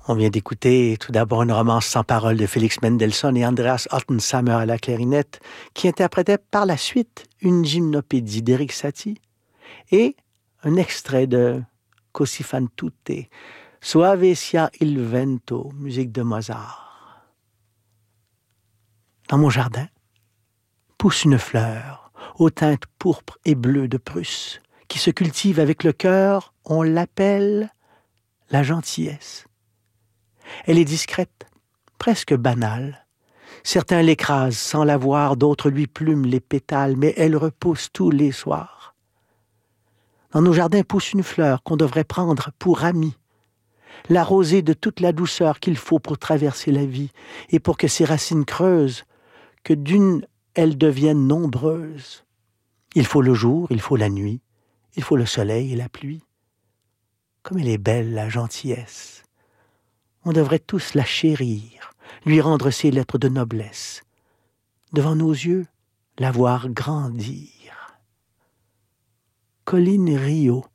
On vient d'écouter tout d'abord une romance sans parole de Félix Mendelssohn et Andreas Ottensamer à la clarinette, qui interprétait par la suite une gymnopédie d'Erik Satie et un extrait de Così fan tutte, Soave sia il vento, musique de Mozart. Dans mon jardin pousse une fleur aux teintes pourpres et bleues de Prusse, qui se cultive avec le cœur. On l'appelle la gentillesse. Elle est discrète, presque banale. Certains l'écrasent sans la voir, d'autres lui plument les pétales, mais elle repousse tous les soirs. Dans nos jardins pousse une fleur qu'on devrait prendre pour amie, la rosée de toute la douceur qu'il faut pour traverser la vie, et pour que ses racines creusent, que d'une elles deviennent nombreuses. Il faut le jour, il faut la nuit, il faut le soleil et la pluie. Comme elle est belle, la gentillesse. On devrait tous la chérir, lui rendre ses lettres de noblesse. Devant nos yeux, la voir grandir. Colline Rio,